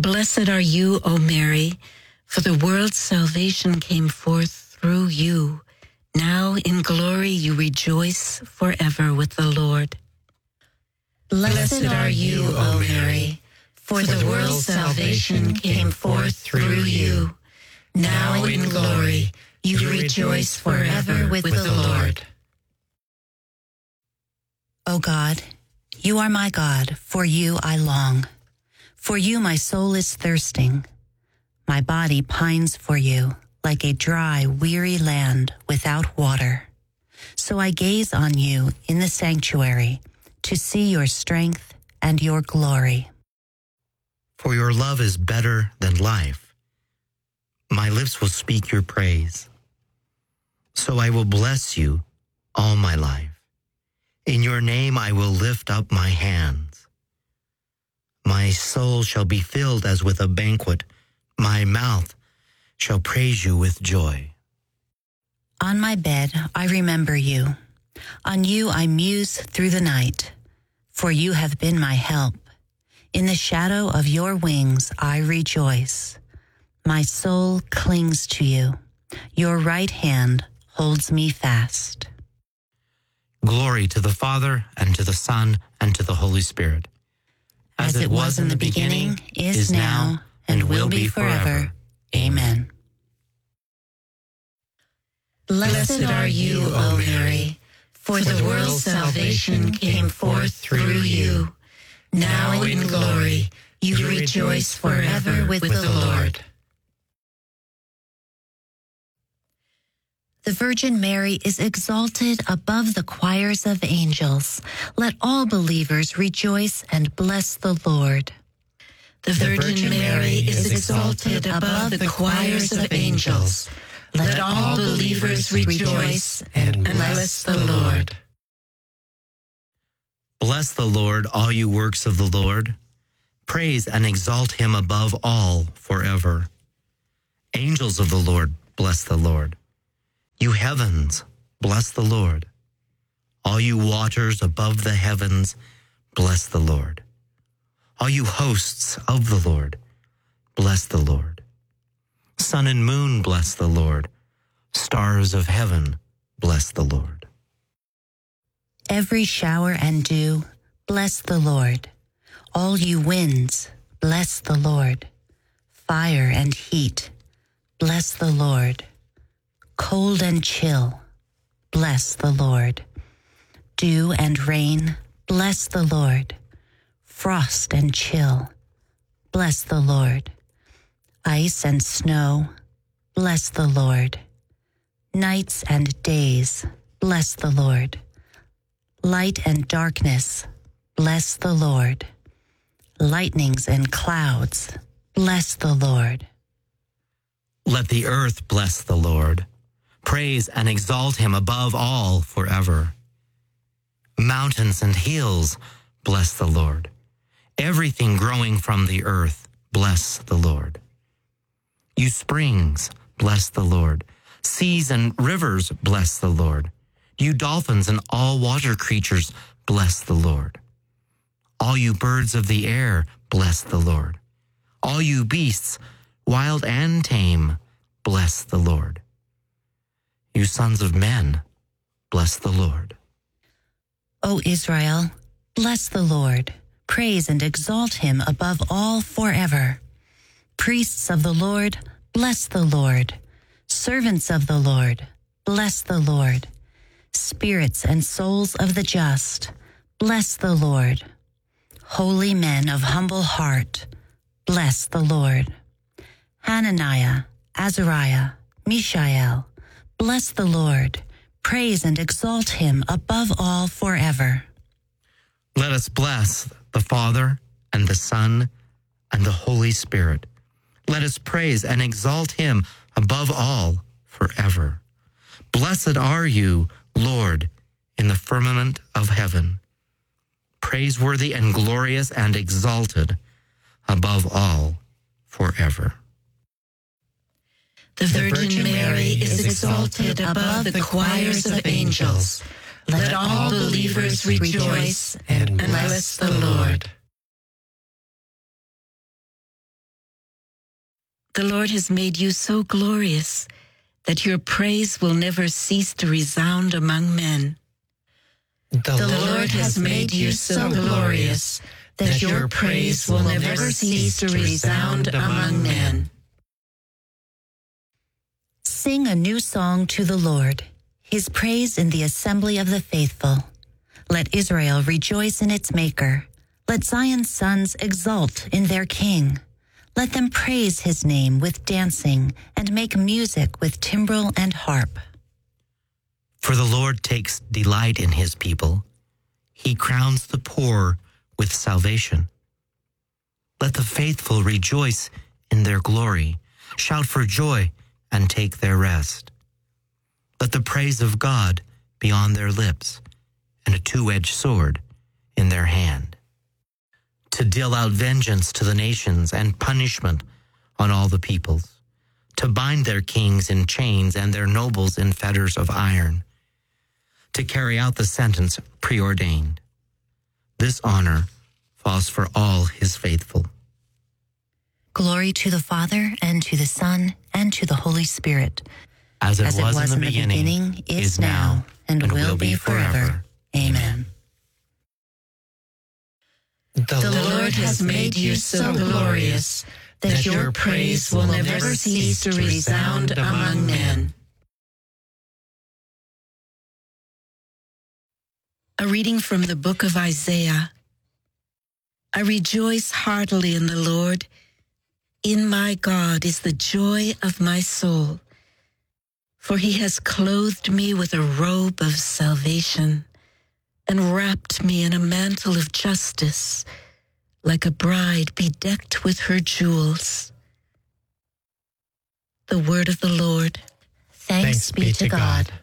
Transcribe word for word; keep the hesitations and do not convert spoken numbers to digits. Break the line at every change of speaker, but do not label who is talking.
Blessed are you, O Mary, for the world's salvation came forth through you. Now in glory you rejoice forever with the Lord. Blessed are you, O Mary, for the world's salvation came forth through you. Now in glory you rejoice forever with the Lord.
O God, you are my God, for you I long. For you my soul is thirsting. My body pines for you, like a dry, weary land without water. So I gaze on you in the sanctuary to see your strength and your glory.
For your love is better than life. My lips will speak your praise. So I will bless you all my life. In your name I will lift up my hands. My soul shall be filled as with a banquet. My mouth shall praise you with joy.
On my bed I remember you. On you I muse through the night. For you have been my help. In the shadow of your wings I rejoice. My soul clings to you. Your right hand holds me fast.
Glory to the Father, and to the Son, and to the Holy Spirit.
As it was in the beginning, is now, and will be forever. Amen.
Blessed are you, O Mary, for the world's salvation came forth through you. Now in glory you rejoice forever with the Lord.
The Virgin Mary is exalted above the choirs of angels. Let all believers rejoice and bless the Lord.
The Virgin Mary is exalted above the choirs of angels. Let all believers rejoice and bless the Lord.
Bless the Lord, all you works of the Lord. Praise and exalt him above all forever. Angels of the Lord, bless the Lord. You heavens, bless the Lord. All you waters above the heavens, bless the Lord. All you hosts of the Lord, bless the Lord. Sun and moon, bless the Lord. Stars of heaven, bless the Lord.
Every shower and dew, bless the Lord. All you winds, bless the Lord. Fire and heat, bless the Lord. Cold and chill, bless the Lord. Dew and rain, bless the Lord. Frost and chill, bless the Lord. Ice and snow, bless the Lord. Nights and days, bless the Lord. Light and darkness, bless the Lord. Lightnings and clouds, bless the Lord.
Let the earth bless the Lord. Praise and exalt him above all forever. Mountains and hills, bless the Lord. Everything growing from the earth, bless the Lord. You springs, bless the Lord. Seas and rivers, bless the Lord. You dolphins and all water creatures, bless the Lord. All you birds of the air, bless the Lord. All you beasts, wild and tame, bless the Lord. You sons of men, bless the Lord.
O Israel, bless the Lord. Praise and exalt him above all forever. Priests of the Lord, bless the Lord. Servants of the Lord, bless the Lord. Spirits and souls of the just, bless the Lord. Holy men of humble heart, bless the Lord. Hananiah, Azariah, Mishael, bless the Lord. Praise and exalt him above all forever.
Let us bless the Father and the Son and the Holy Spirit. Let us praise and exalt him above all forever. Blessed are you, Lord, in the firmament of heaven. Praiseworthy and glorious and exalted above all forever.
The Virgin Mary is exalted above the choirs of angels. Let all believers rejoice and bless the Lord. The Lord has made you so glorious that your praise will never cease to resound among men.
The,
The Lord has made you so glorious that your praise will never cease to resound among men.
Sing a new song to the Lord, his praise in the assembly of the faithful. Let Israel rejoice in its Maker. Let Zion's sons exult in their King. Let them praise his name with dancing and make music with timbrel and harp.
For the Lord takes delight in his people. He crowns the poor with salvation. Let the faithful rejoice in their glory, shout for joy and take their rest. Let the praise of God be on their lips and a two-edged sword in their hand, to deal out vengeance to the nations and punishment on all the peoples, to bind their kings in chains and their nobles in fetters of iron, to carry out the sentence preordained. This honor falls for all his faithful.
Glory to the Father, and to the Son, and to the Holy Spirit,
As it,
as
was,
it was
in the beginning,
beginning is now, and, will be forever. Amen.
The Lord has made you so glorious that your praise will never cease to resound among men. A reading from the book of Isaiah. I rejoice heartily in the Lord. In my God is the joy of my soul, for he has clothed me with a robe of salvation and wrapped me in a mantle of justice, like a bride bedecked with her jewels. The word of the Lord.
Thanks, be to God.